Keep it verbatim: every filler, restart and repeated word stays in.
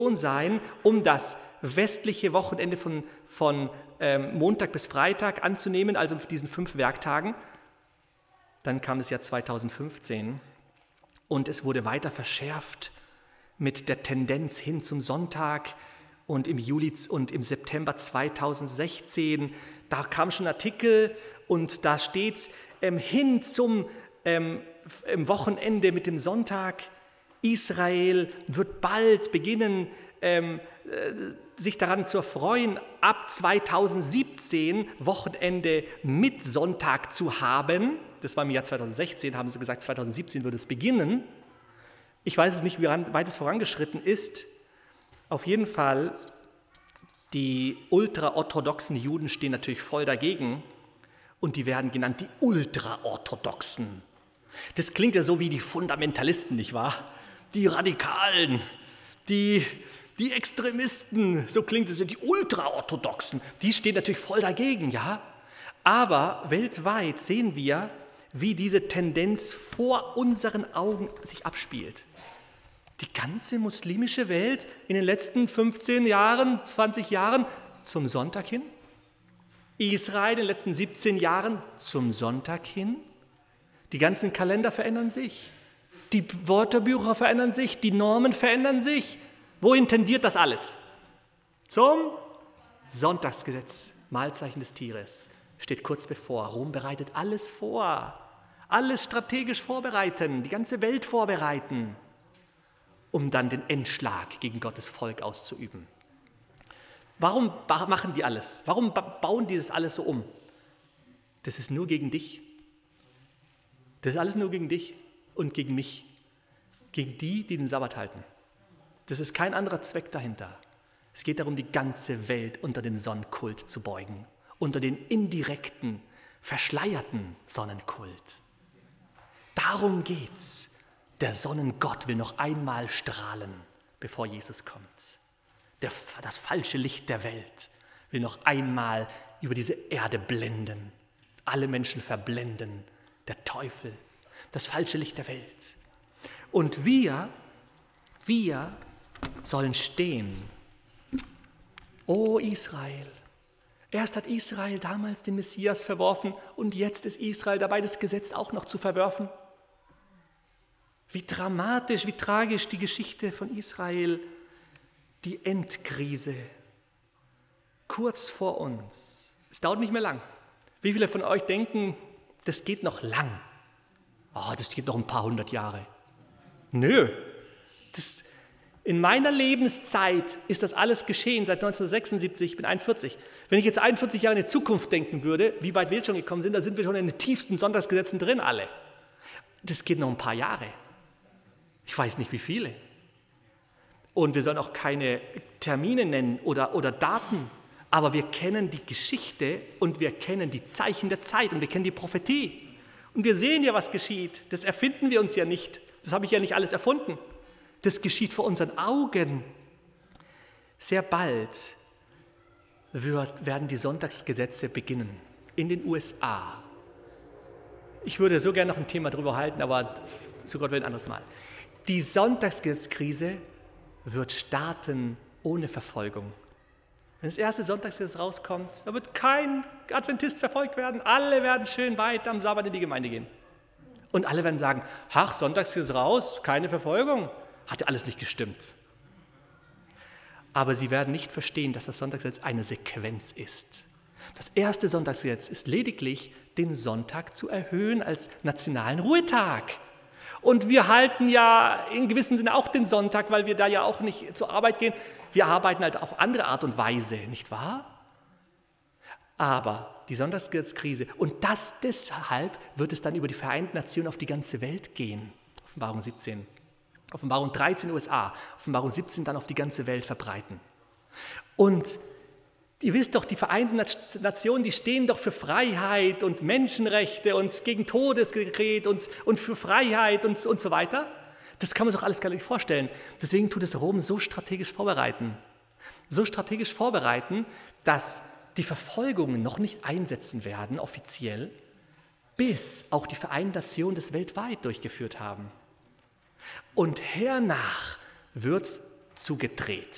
sein, um das westliche Wochenende von, von ähm, Montag bis Freitag anzunehmen, also für diesen fünf Werktagen. Dann kam das Jahr zweitausendfünfzehn und es wurde weiter verschärft mit der Tendenz hin zum Sonntag. Und im Juli und im September zweitausendsechzehn, da kam schon ein Artikel und da steht es ähm, hin zum ähm, Wochenende mit dem Sonntag. Israel wird bald beginnen, ähm, äh, sich daran zu erfreuen, ab zweitausendsiebzehn Wochenende mit Sonntag zu haben. Das war im Jahr zweitausendsechzehn, haben sie gesagt, zweitausendsiebzehn wird es beginnen. Ich weiß es nicht, wie weit es vorangeschritten ist. Auf jeden Fall, die ultraorthodoxen Juden stehen natürlich voll dagegen und die werden genannt die Ultraorthodoxen. Das klingt ja so wie die Fundamentalisten, nicht wahr? Die Radikalen, die, die Extremisten, so klingt es, die Ultraorthodoxen, die stehen natürlich voll dagegen, ja? Aber weltweit sehen wir, wie diese Tendenz vor unseren Augen sich abspielt. Die ganze muslimische Welt in den letzten fünfzehn Jahren, zwanzig Jahren zum Sonntag hin. Israel in den letzten siebzehn Jahren zum Sonntag hin. Die ganzen Kalender verändern sich. Die Wörterbücher verändern sich. Die Normen verändern sich. Wohin tendiert das alles? Zum Sonntagsgesetz, Mahlzeichen des Tieres. Steht kurz bevor. Rom bereitet alles vor. Alles strategisch vorbereiten. Die ganze Welt vorbereiten, um dann den Endschlag gegen Gottes Volk auszuüben. Warum machen die alles? Warum bauen die das alles so um? Das ist nur gegen dich. Das ist alles nur gegen dich und gegen mich. Gegen die, die den Sabbat halten. Das ist kein anderer Zweck dahinter. Es geht darum, die ganze Welt unter den Sonnenkult zu beugen. Unter den indirekten, verschleierten Sonnenkult. Darum geht's. Der Sonnengott will noch einmal strahlen, bevor Jesus kommt. Der, das falsche Licht der Welt will noch einmal über diese Erde blenden, alle Menschen verblenden, der Teufel, das falsche Licht der Welt. Und wir, wir sollen stehen. O Israel, erst hat Israel damals den Messias verworfen und jetzt ist Israel dabei, das Gesetz auch noch zu verwerfen. Wie dramatisch, wie tragisch die Geschichte von Israel, die Endkrise, kurz vor uns. Es dauert nicht mehr lang. Wie viele von euch denken, das geht noch lang? Oh, das geht noch ein paar hundert Jahre. Nö, das, in meiner Lebenszeit ist das alles geschehen, seit neunzehnhundertsechsundsiebzig, ich bin einundvierzig. Wenn ich jetzt einundvierzig Jahre in die Zukunft denken würde, wie weit wir jetzt schon gekommen sind, dann sind wir schon in den tiefsten Sonntagsgesetzen drin alle. Das geht noch ein paar Jahre. Ich weiß nicht, wie viele. Und wir sollen auch keine Termine nennen oder, oder Daten, aber wir kennen die Geschichte und wir kennen die Zeichen der Zeit und wir kennen die Prophetie. Und wir sehen ja, was geschieht. Das erfinden wir uns ja nicht. Das habe ich ja nicht alles erfunden. Das geschieht vor unseren Augen. Sehr bald wird, werden die Sonntagsgesetze beginnen in den U S A. Ich würde so gerne noch ein Thema darüber halten, aber zu Gott will ein anderes Mal. Die Sonntagsgesetzkrise wird starten ohne Verfolgung. Wenn das erste Sonntagsgesetz rauskommt, da wird kein Adventist verfolgt werden. Alle werden schön weit am Sabbat in die Gemeinde gehen. Und alle werden sagen, ach, Sonntagsgesetz raus, keine Verfolgung. Hat ja alles nicht gestimmt. Aber sie werden nicht verstehen, dass das Sonntagsgesetz eine Sequenz ist. Das erste Sonntagsgesetz ist lediglich, den Sonntag zu erhöhen als nationalen Ruhetag. Und wir halten ja in gewissem Sinne auch den Sonntag, weil wir da ja auch nicht zur Arbeit gehen. Wir arbeiten halt auf andere Art und Weise, nicht wahr? Aber die Sonntagsgesetzkrise, und das deshalb wird es dann über die Vereinten Nationen auf die ganze Welt gehen. Offenbarung siebzehn. Offenbarung dreizehn U S A, Offenbarung siebzehn dann auf die ganze Welt verbreiten. Und ihr wisst doch, die Vereinten Nationen, die stehen doch für Freiheit und Menschenrechte und gegen Todesdekret und, und für Freiheit und, und so weiter. Das kann man sich auch alles gar nicht vorstellen. Deswegen tut es Rom so strategisch vorbereiten. So strategisch vorbereiten, dass die Verfolgungen noch nicht einsetzen werden, offiziell, bis auch die Vereinten Nationen das weltweit durchgeführt haben. Und hernach wird es zugedreht.